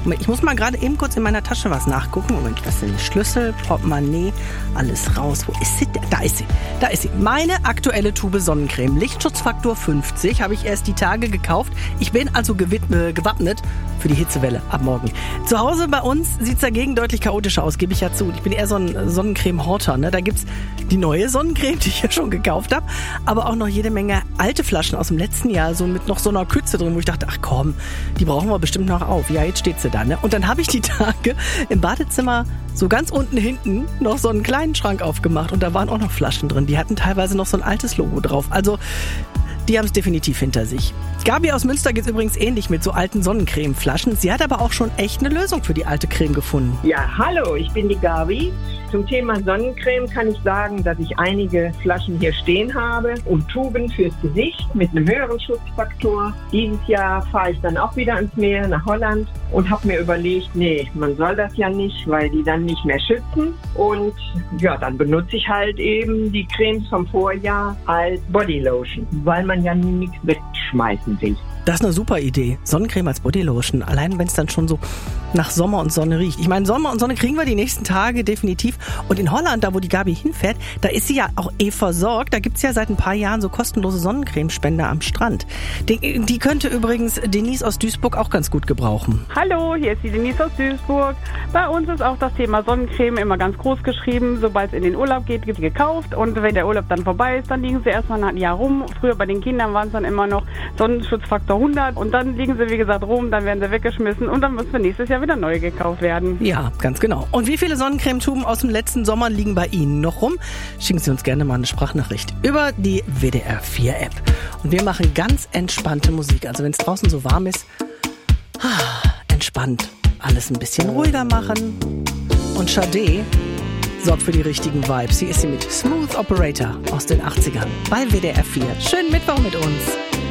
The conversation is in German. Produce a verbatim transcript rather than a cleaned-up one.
Moment, ich muss mal gerade eben kurz in meiner Tasche was nachgucken. Moment, was sind Schlüssel, Portemonnaie, alles raus. Wo ist sie? Da ist sie. Da ist sie. Meine aktuelle Tube Sonnencreme. Lichtschutzfaktor fünfzig habe ich erst die Tage gekauft. Ich bin also gewidme, gewappnet für die Hitzewelle ab morgen. Zu Hause bei uns sieht es dagegen deutlich chaotischer aus, gebe ich ja zu. Ich bin eher so ein Sonnencreme-Horter. Ne? Da gibt es die neue Sonnencreme, die ich ja schon gekauft habe, aber auch noch jede Menge alte Flaschen aus dem letzten Jahr, so mit noch so einer Kütze drin, wo ich dachte, ach komm, die brauchen wir bestimmt noch auf. Ja, jetzt steht sie da. Ne? Und dann habe ich die Tage im Badezimmer so ganz unten hinten noch so einen kleinen Schrank aufgemacht und da waren auch noch Flaschen drin. Die hatten teilweise noch so ein altes Logo drauf. Also die haben es definitiv hinter sich. Gabi aus Münster geht es übrigens ähnlich mit so alten Sonnencremeflaschen. Sie hat aber auch schon echt eine Lösung für die alte Creme gefunden. Ja, hallo, ich bin die Gabi. Zum Thema Sonnencreme kann ich sagen, dass ich einige Flaschen hier stehen habe und Tuben fürs Gesicht mit einem höheren Schutzfaktor. Dieses Jahr fahre ich dann auch wieder ans Meer nach Holland und habe mir überlegt, nee, man soll das ja nicht, weil die dann nicht mehr schützen. Und ja, dann benutze ich halt eben die Cremes vom Vorjahr als Bodylotion, weil man ja nichts wegschmeißen will. Das ist eine super Idee. Sonnencreme als Bodylotion. Allein wenn es dann schon so nach Sommer und Sonne riecht. Ich meine, Sommer und Sonne kriegen wir die nächsten Tage definitiv. Und in Holland, da wo die Gabi hinfährt, da ist sie ja auch eh versorgt. Da gibt es ja seit ein paar Jahren so kostenlose Sonnencremespender am Strand. Die, die könnte übrigens Denise aus Duisburg auch ganz gut gebrauchen. Hallo, hier ist die Denise aus Duisburg. Bei uns ist auch das Thema Sonnencreme immer ganz groß geschrieben. Sobald es in den Urlaub geht, wird sie gekauft. Und wenn der Urlaub dann vorbei ist, dann liegen sie erstmal ein Jahr rum. Früher bei den Kindern waren es dann immer noch Sonnenschutzfaktor hundert und dann liegen sie, wie gesagt, rum, dann werden sie weggeschmissen und dann müssen wir nächstes Jahr wieder neu gekauft werden. Ja, ganz genau. Und wie viele Sonnencremetuben aus dem letzten Sommer liegen bei Ihnen noch rum? Schicken Sie uns gerne mal eine Sprachnachricht über die W D R vier App. Und wir machen ganz entspannte Musik. Also wenn es draußen so warm ist, entspannt alles ein bisschen ruhiger machen. Und Sade sorgt für die richtigen Vibes. Hier ist sie mit Smooth Operator aus den achtzigern bei W D R vier. Schönen Mittwoch mit uns.